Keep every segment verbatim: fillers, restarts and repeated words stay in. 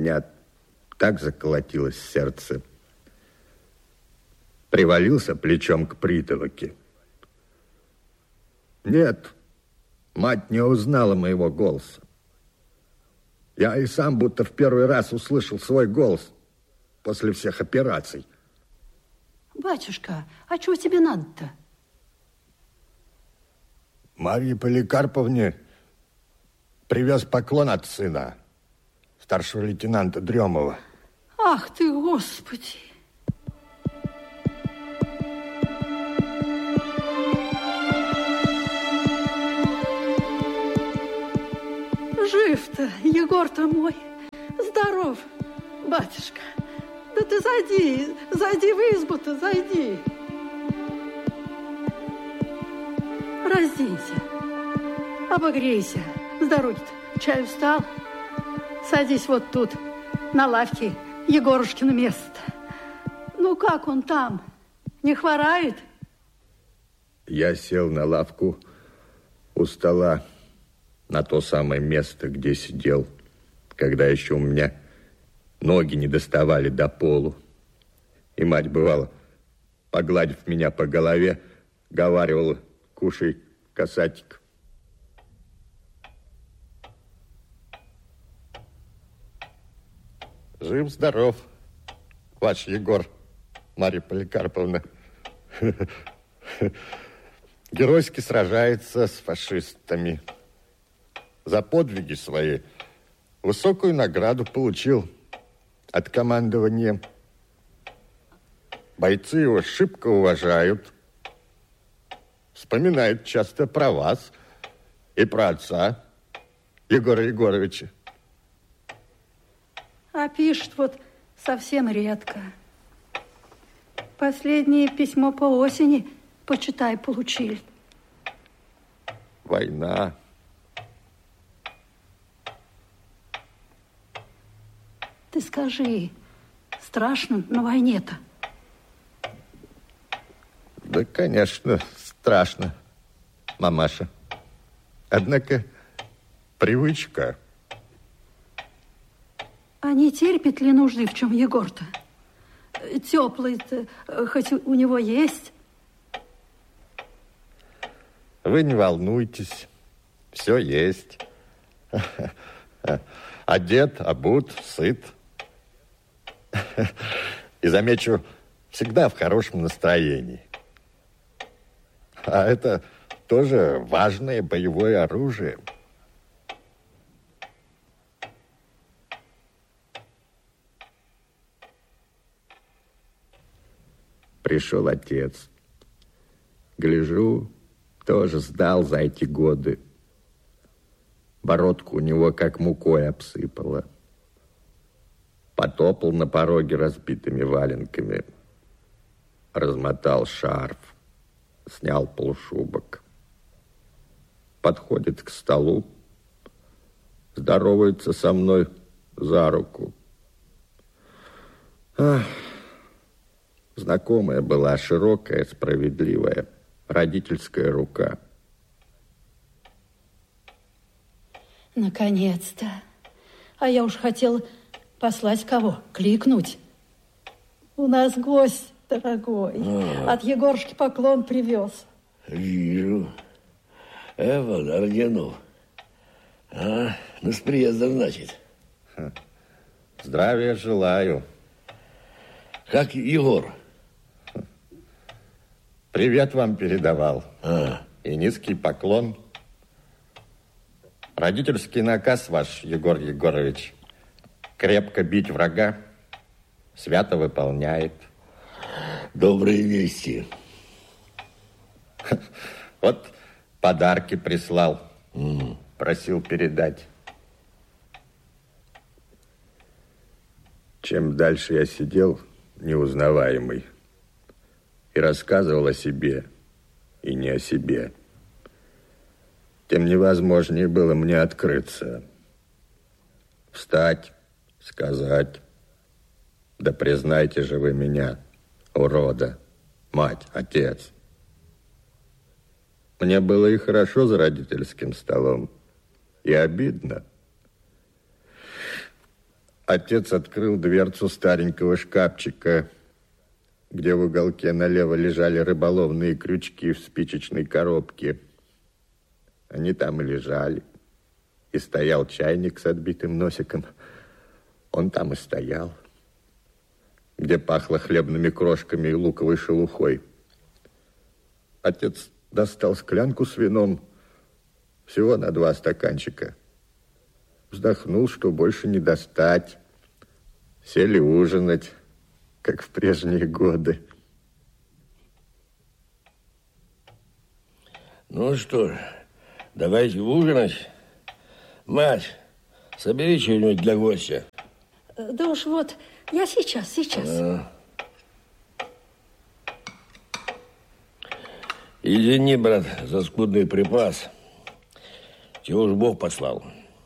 меня так заколотилось сердце. Привалился плечом к притолоке. Нет, мать не узнала моего голоса. Я и сам будто в первый раз услышал свой голос после всех операций. Батюшка, а чего тебе надо-то? Марье Поликарповне привез поклон от сына, старшего лейтенанта Дремова. Ах ты, Господи! Жив-то, Егор-то мой, здоров, батюшка. Да ты зайди, зайди в избу-то, зайди. Разденься, обогрейся с дороги-то. Чай устал? Садись вот тут, на лавке, Егорушкино место. Ну, как он там? Не хворает? Я сел на лавку у стола, на то самое место, где сидел, когда еще у меня ноги не доставали до полу. И мать, бывала, погладив меня по голове, говаривала: кушай, касатик. Жив-здоров, ваш Егор, Марья Поликарповна. Геройски сражается с фашистами. За подвиги свои высокую награду получил от командования. Бойцы его шибко уважают. Вспоминают часто про вас и про отца Егора Егоровича. А пишет вот совсем редко. Последнее письмо по осени, почитай, получили. Война. Ты скажи, страшно на войне-то? Да, конечно, страшно, мамаша. Однако привычка. А не терпит ли нужды в чем Егор-то? Теплый-то хоть у него есть? Вы не волнуйтесь, все есть. Одет, обут, сыт. И, замечу, всегда в хорошем настроении. А это тоже важное боевое оружие. Пришел отец. Гляжу, тоже сдал за эти годы. Бородку у него как мукой обсыпало. Потопал на пороге разбитыми валенками. Размотал шарф. Снял полушубок. Подходит к столу. Здоровается со мной за руку. Ах, знакомая была, широкая, справедливая, родительская рука. Наконец-то. А я уж хотела послать кого, кликнуть. У нас гость дорогой. А. От Егорушки поклон привез. Вижу. Эва, Орденов. А, ну с приездом, значит. Ха. Здравия желаю. Как Егор? Ха. Привет вам передавал. А. И низкий поклон. Родительский наказ ваш, Егор Егорович, крепко бить врага, свято выполняет. Добрые вести. Вот подарки прислал, Mm. просил передать. Чем дальше я сидел, неузнаваемый, и рассказывал о себе, и не о себе, тем невозможнее было мне открыться. Встать, сказать: да признайте же вы меня, урода, мать, отец. Мне было и хорошо за родительским столом, и обидно. Отец открыл дверцу старенького шкафчика, где в уголке налево лежали рыболовные крючки в спичечной коробке. Они там и лежали. И стоял чайник с отбитым носиком. Он там и стоял, где пахло хлебными крошками и луковой шелухой. Отец достал склянку с вином, всего на два стаканчика. Вздохнул, что больше не достать. Сели ужинать, как в прежние годы. Ну что ж, давайте ужинать. Мать, собери что-нибудь для гостя. Да уж вот, я сейчас, сейчас. А. Извини, брат, за скудный припас. Чего уж Бог послал.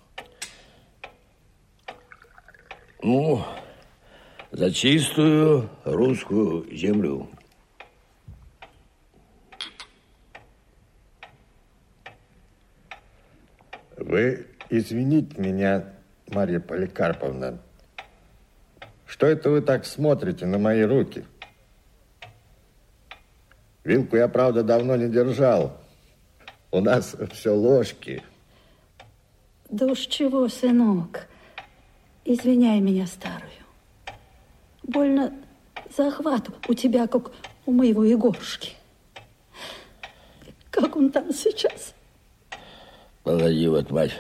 Ну, за чистую русскую землю. Вы извините меня, Марья Поликарповна. Что это вы так смотрите на мои руки? Вилку я, правда, давно не держал. У нас все ложки. Да уж чего, сынок. Извиняй меня, старую. Больно захват у тебя, как у моего Егорушки. Как он там сейчас? Погоди, вот, мать.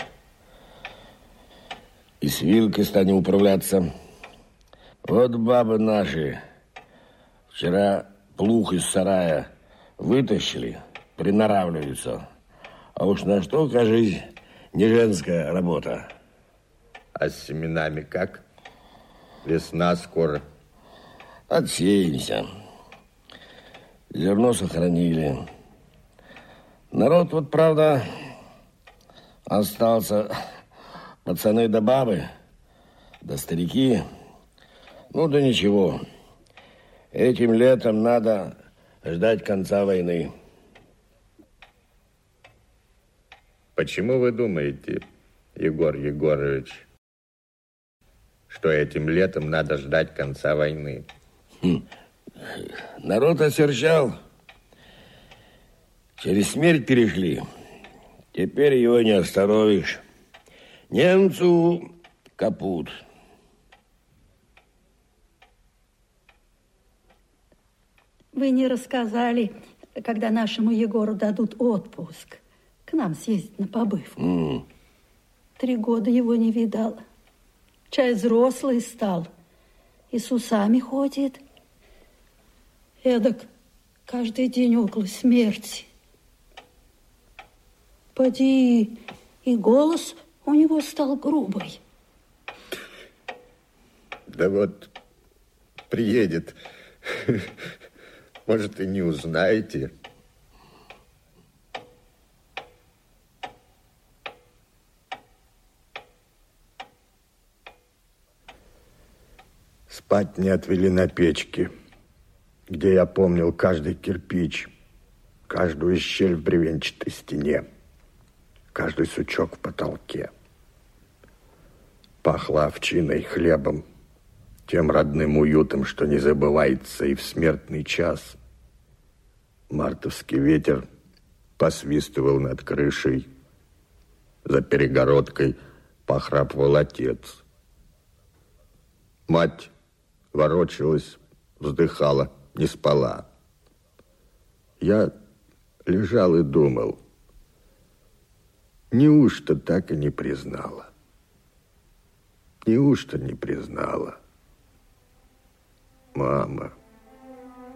И с вилкой станем управляться. Вот бабы наши вчера плуг из сарая вытащили, приноравливаются. А уж на что, кажись, не женская работа. А с семенами как? Весна скоро. Отсеемся. Зерно сохранили. Народ вот, правда, остался. Пацаны да бабы, да старики. Ну да ничего. Этим летом надо ждать конца войны. Почему вы думаете, Егор Егорович, что этим летом надо ждать конца войны? Хм. Народ осерчал. Через смерть перешли. Теперь его не остановишь. Немцу капут. Вы не рассказали, когда нашему Егору дадут отпуск, к нам съездить на побывку. Mm. Три года его не видал. Чай взрослый стал. И с усами ходит. Эдак каждый день около смерти. Поди, и голос у него стал грубый. Да вот приедет. Может, и не узнаете. Спать не отвели на печке, где я помнил каждый кирпич, каждую щель в бревенчатой стене, каждый сучок в потолке. Пахло овчиной, хлебом, тем родным уютом, что не забывается и в смертный час. Мартовский ветер посвистывал над крышей. За перегородкой похрапывал отец. Мать ворочалась, вздыхала, не спала. Я лежал и думал, неужто так и не признала? Неужто не признала? Мама...